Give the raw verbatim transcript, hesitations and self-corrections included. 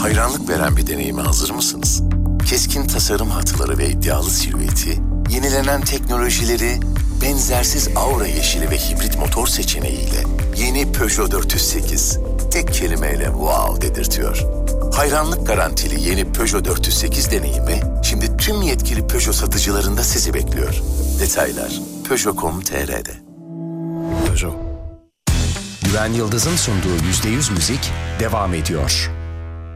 Hayranlık veren bir deneyime hazır mısınız? Keskin tasarım hatları ve iddialı silüeti, yenilenen teknolojileri, benzersiz aura yeşili ve hibrit motor seçeneğiyle yeni Peugeot dört yüz sekiz tek kelimeyle wow dedirtiyor. Hayranlık garantili yeni Peugeot dört yüz sekiz deneyimi şimdi tüm yetkili Peugeot satıcılarında sizi bekliyor. Detaylar peugeot nokta com nokta tr'de. Peugeot. Güven Yıldız'ın sunduğu yüzde yüz müzik devam ediyor.